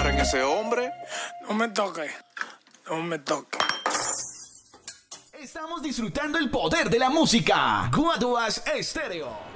agarren ese hombre. No me toque. No me toque. Estamos disfrutando el poder de la música. Guaduas Estéreo.